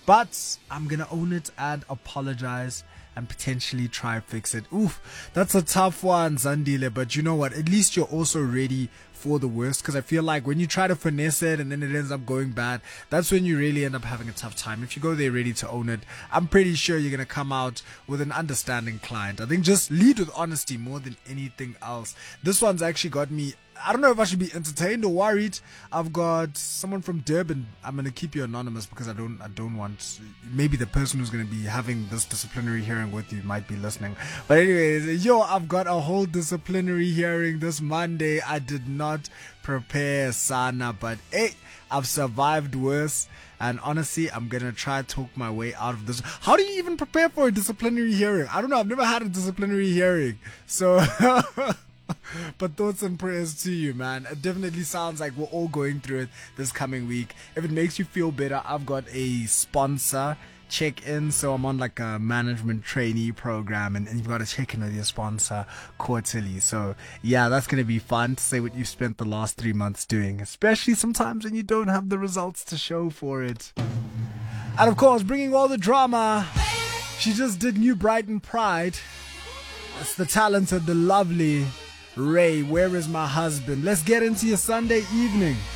But I'm gonna own it and apologize and potentially try fix it. Oof, that's a tough one, Zandile. But you know what? At least you're also ready for the worst, because I feel like when you try to finesse it and then it ends up going bad, that's when you really end up having a tough time. If you go there ready to own it, I'm pretty sure you're gonna come out with an understanding client. I think just lead with honesty more than anything else. This one's actually got me, I don't know if I should be entertained or worried. I've got someone from Durban. I'm gonna keep you anonymous because I don't want, maybe the person who's gonna be having this disciplinary hearing with you might be listening. But anyways, I've got a whole disciplinary hearing this Monday. I did not prepare sana, but hey, I've survived worse. And honestly, I'm gonna try to talk my way out of this. How do you even prepare for a disciplinary hearing? I don't know. I've never had a disciplinary hearing, so. But thoughts and prayers to you, man. It definitely sounds like we're all going through it this coming week. If it makes you feel better, I've got a sponsor check-in. So I'm on like a management trainee program, and you've got to check in with your sponsor quarterly. So yeah, that's going to be fun to say what you've spent the last 3 months doing, especially sometimes when you don't have the results to show for it. And of course, bringing all the drama, she just did New Brighton Pride. It's the talented, the lovely Ray. Where is my husband? Let's get into your Sunday evening.